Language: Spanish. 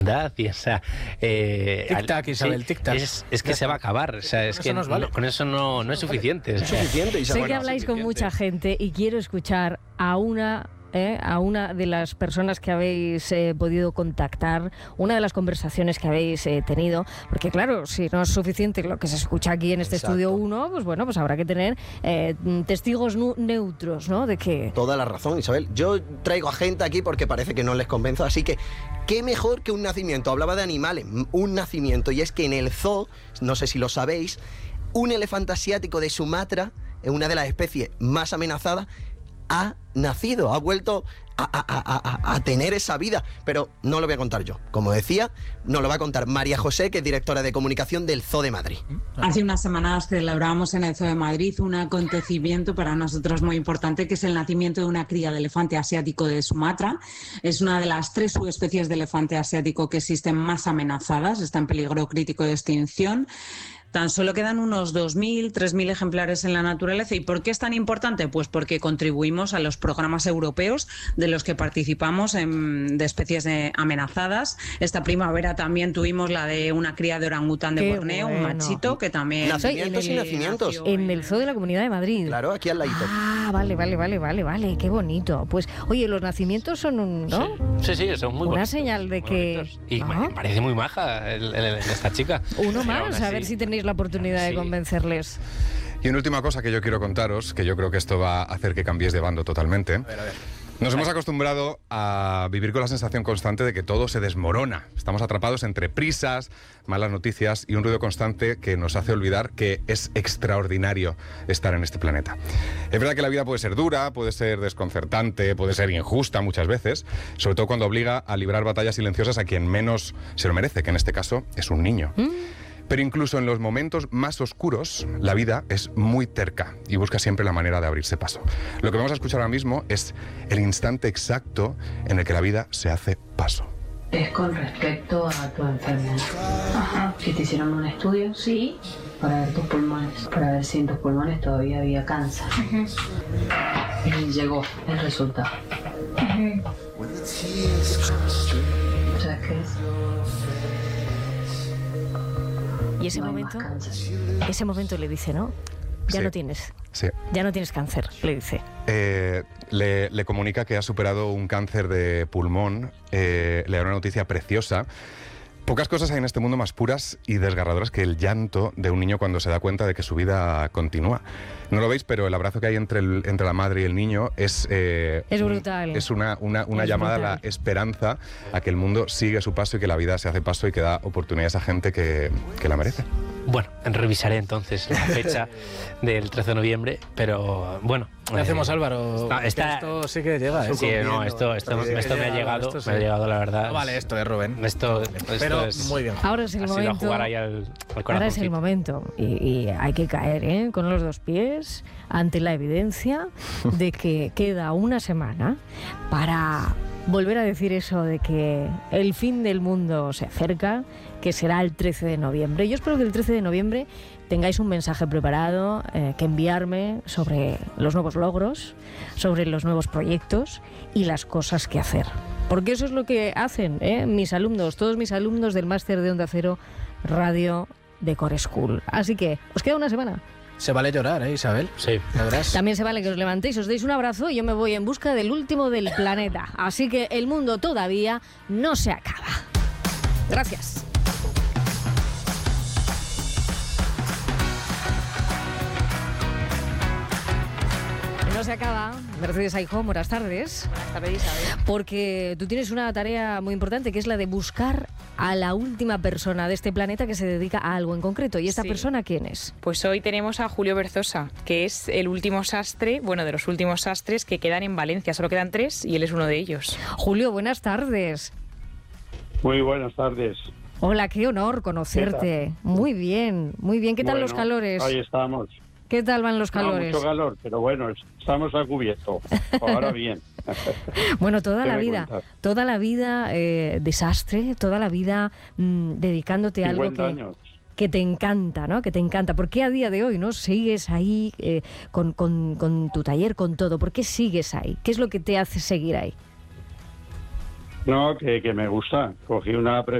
Y esa, tic-tac, Isabel, tic-tac. Es que se va a acabar. O sea, es que con eso no es suficiente. Es suficiente, Isabel. Sé que habláis con mucha gente y quiero escuchar a una de las personas que habéis podido contactar, una de las conversaciones que habéis tenido, porque claro, si no es suficiente lo que se escucha aquí en este estudio 1, pues bueno, pues habrá que tener testigos neutros, ¿no? De que... Toda la razón, Isabel. Yo traigo a gente aquí porque parece que no les convenzo, así que qué mejor que un nacimiento. Hablaba de animales, un nacimiento, y es que en el zoo, no sé si lo sabéis, un elefante asiático de Sumatra, una de las especies más amenazadas, ha nacido, ha vuelto a tener esa vida, pero no lo voy a contar yo. Como decía, nos lo va a contar María José, que es directora de comunicación del Zoo de Madrid. Hace unas semanas celebramos en el Zoo de Madrid un acontecimiento para nosotros muy importante, que es el nacimiento de una cría de elefante asiático de Sumatra. Es una de las 3 subespecies de elefante asiático que existen más amenazadas, está en peligro crítico de extinción. Tan solo quedan unos 2.000, 3.000 ejemplares en la naturaleza. ¿Y por qué es tan importante? Pues porque contribuimos a los programas europeos de los que participamos de especies amenazadas. Esta primavera también tuvimos la de una cría de orangután de Borneo, un machito, que también... Nacimientos y nacimientos. En el Zoo de la Comunidad de Madrid. Claro, aquí al ladito. Ah, vale, qué bonito. Pues, oye, los nacimientos son ¿no? Sí, son muy bonitos. Una señal de que... Y me parece muy maja esta chica. Uno más, a ver si tenéis la oportunidad de convencerles. Y una última cosa que yo quiero contaros, que yo creo que esto va a hacer que cambiéis de bando totalmente. A ver. Nos hemos acostumbrado a vivir con la sensación constante de que todo se desmorona. Estamos atrapados entre prisas, malas noticias y un ruido constante que nos hace olvidar que es extraordinario estar en este planeta. Es verdad que la vida puede ser dura, puede ser desconcertante, puede ser injusta muchas veces, sobre todo cuando obliga a librar batallas silenciosas a quien menos se lo merece, que en este caso es un niño. Pero incluso en los momentos más oscuros, la vida es muy terca y busca siempre la manera de abrirse paso. Lo que vamos a escuchar ahora mismo es el instante exacto en el que la vida se hace paso. Es con respecto a tu enfermedad. Ajá. ¿Que te hicieron un estudio? Sí. Para ver tus pulmones, para ver si en tus pulmones todavía había cáncer. Y llegó el resultado. ¿Sabes qué es? Y ese momento le dice, ¿no? Ya no tienes. Sí. Ya no tienes cáncer, le dice. Le comunica que ha superado un cáncer de pulmón, le da una noticia preciosa. Pocas cosas hay en este mundo más puras y desgarradoras que el llanto de un niño cuando se da cuenta de que su vida continúa. No lo veis, pero el abrazo que hay entre la madre y el niño es brutal. Es una llamada a la esperanza, a que el mundo sigue su paso y que la vida se hace paso y que da oportunidades a gente que la merece. Bueno, revisaré entonces la fecha del 13 de noviembre, pero bueno... ¿Qué hacemos, Álvaro? Esto sí que llega, ¿eh? Sí, no, esto me ha llegado, la verdad. No vale esto, Rubén. Esto pero es, muy bien. Ahora es el momento. Jugar ahí al ahora es el momento. Y hay que caer, con los 2 pies ante la evidencia de que queda una semana para volver a decir eso de que el fin del mundo se acerca, que será el 13 de noviembre. Yo espero que el 13 de noviembre tengáis un mensaje preparado que enviarme sobre los nuevos logros, sobre los nuevos proyectos y las cosas que hacer. Porque eso es lo que hacen mis alumnos, todos mis alumnos del máster de Onda Cero Radio de Core School. Así que os queda una semana. Se vale llorar, Isabel. Sí. ¿La verás? También se vale que os levantéis, os deis un abrazo y yo me voy en busca del último del planeta. Así que el mundo todavía no se acaba. Gracias. No se acaba. Mercedes Aijón, buenas tardes. Buenas tardes, Isabel. Porque tú tienes una tarea muy importante, que es la de buscar a la última persona de este planeta que se dedica a algo en concreto. ¿Y esta persona quién es? Pues hoy tenemos a Julio Berzosa, que es el último sastre, de los últimos sastres que quedan en Valencia. Solo quedan 3 y él es uno de ellos. Julio, buenas tardes. Muy buenas tardes. Hola, qué honor conocerte. Muy bien, muy bien. ¿Qué tal los calores? Ahí estamos. ¿Qué tal van los calores? No, mucho calor, pero bueno, estamos a cubierto. Ahora bien. Bueno, toda la vida desastre, toda la vida dedicándote a algo que te encanta, ¿no? Que te encanta. ¿Por qué a día de hoy, no, sigues ahí con tu taller, con todo? ¿Por qué sigues ahí? ¿Qué es lo que te hace seguir ahí? No, que me gusta. Cogí una